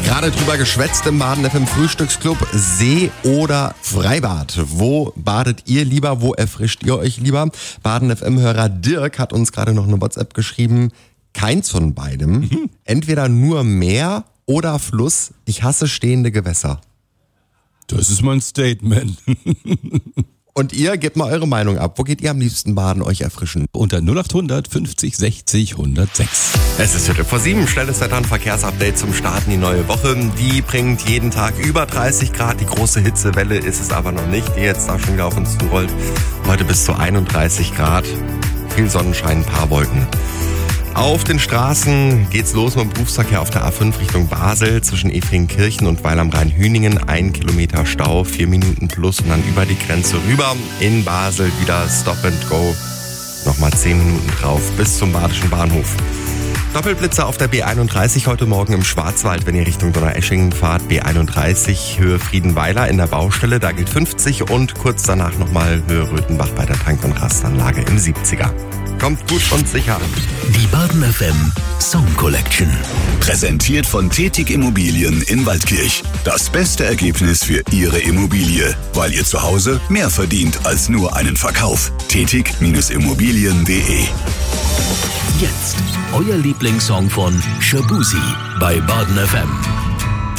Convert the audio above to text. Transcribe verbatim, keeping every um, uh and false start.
Gerade drüber geschwätzt im Baden F M Frühstücksclub. See oder Freibad? Wo badet ihr lieber? Wo erfrischt ihr euch lieber? Baden F M-Hörer Dirk hat uns gerade noch eine WhatsApp geschrieben. Keins von beidem. Mhm. Entweder nur Meer oder Fluss. Ich hasse stehende Gewässer. Das ist mein Statement. Und ihr, gebt mal eure Meinung ab. Wo geht ihr am liebsten baden, euch erfrischen? Unter null acht hundert fünfzig sechzig hundertsechs. Es ist Viertel vor sieben. Schnelles Wetter- und Verkehrsupdate zum Start in die neue Woche. Die bringt jeden Tag über dreißig Grad. Die große Hitzewelle ist es aber noch nicht, die jetzt da schon wieder auf uns zurollt. Heute bis zu einunddreißig Grad. Viel Sonnenschein, ein paar Wolken. Auf den Straßen geht's los mit dem Berufsverkehr auf der A fünf Richtung Basel zwischen Efringkirchen und Weil am Rhein-Hüningen. Ein Kilometer Stau, vier Minuten plus und dann über die Grenze rüber. In Basel wieder Stop and Go. Nochmal zehn Minuten drauf bis zum Badischen Bahnhof. Doppelblitzer auf der B einunddreißig heute Morgen im Schwarzwald, wenn ihr Richtung Donaueschingen fahrt. B einunddreißig Höhe Friedenweiler in der Baustelle, da gilt fünfzig und kurz danach nochmal Höhe Röthenbach bei der Tank- und Rastanlage im siebziger. Kommt gut und sicher. Die Baden F M Song Collection. Präsentiert von Tetig Immobilien in Waldkirch. Das beste Ergebnis für Ihre Immobilie, weil ihr zu Hause mehr verdient als nur einen Verkauf. Tetig Immobilien punkt de. Jetzt euer Lieblingssong von Shabuzi bei Baden F M.